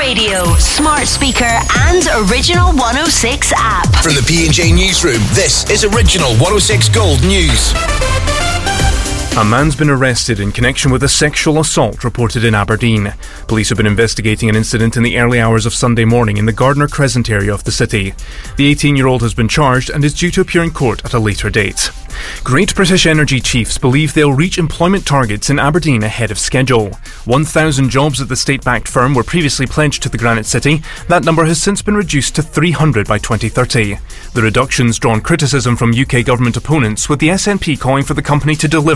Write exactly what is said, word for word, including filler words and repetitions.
radio, smart speaker and Original one oh six app. From the P and J Newsroom, this is Original one oh six Gold News. A man's been arrested in connection with a sexual assault reported in Aberdeen. Police have been investigating an incident in the early hours of Sunday morning in the Gardner Crescent area of the city. The eighteen-year-old has been charged and is due to appear in court at a later date. Great British Energy chiefs believe they'll reach employment targets in Aberdeen ahead of schedule. one thousand jobs at the state-backed firm were previously pledged to the Granite City. That number has since been reduced to three hundred by twenty thirty. The reduction's drawn criticism from U K government opponents, with the S N P calling for the company to deliver